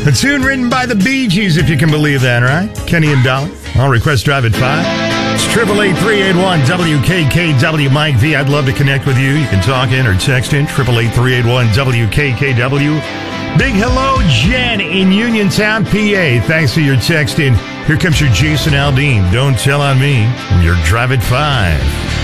A tune written by the Bee Gees, if you can believe that, right? Kenny and Dolly. I'll request drive at 5. It's 888-381-WKKW. Mike V, I'd love to connect with you. You can talk in or text in. 888-381-WKKW. Big hello, Jen in Uniontown, PA. Thanks for your text in. Here comes your Jason Aldean. Don't tell on me. Your drive at 5.